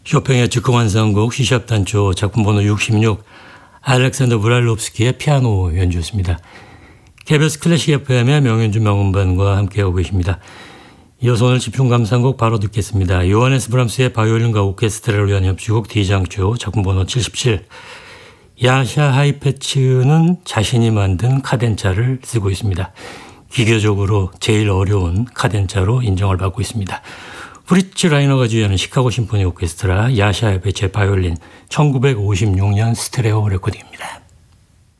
쇼팽의 즉흥 완성곡 C샵 단조 작품 번호 66 알렉산더 브랄롭스키의 피아노 연주였습니다. KBS 클래식 FM의 명연주 명음반과 함께하고 계십니다. 이어서 오늘 집중 감상곡 바로 듣겠습니다. 요하네스 브람스의 바이올린과 오케스트라를 위한 협주곡 D장조 작품 번호 77 야샤 하이페츠는 자신이 만든 카덴자를 쓰고 있습니다. 기교적으로 제일 어려운 카덴자로 인정을 받고 있습니다. 프리츠 라이너가 지휘하는 시카고 심포니 오케스트라 야샤 하이페츠의 바이올린 1956년 스테레오 레코딩입니다.